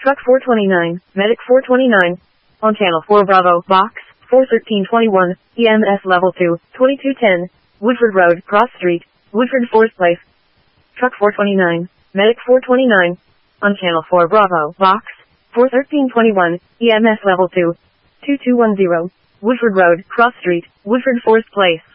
Truck 429, Medic 429. On Channel 4 Bravo, Box 41321, EMS Level 2, 2210, Woodford Road, Cross Street, Woodford, 4th Place. Truck 429, Medic 429. On Channel 4 Bravo, Box 41321, EMS Level 2, 2210, Woodford Road, Cross Street, Woodford, 4th Place.